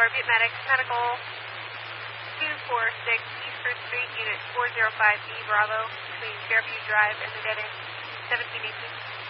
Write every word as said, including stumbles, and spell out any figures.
four, Vietmatics, Medical two four six East First Street, Unit four zero five E Bravo, between Fairview Drive and the dead end, seventeen eighteen.